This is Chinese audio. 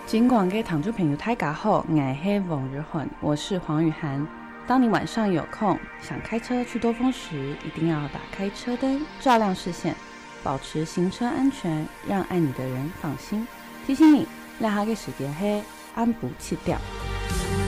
尽管给听众朋友大家好，我是王日涵，我是黄雨涵。当你晚上有空想开车去多峰时，一定要打开车灯，照亮视线，保持行车安全，让爱你的人放心。提醒你，让他的时间是暗部7点。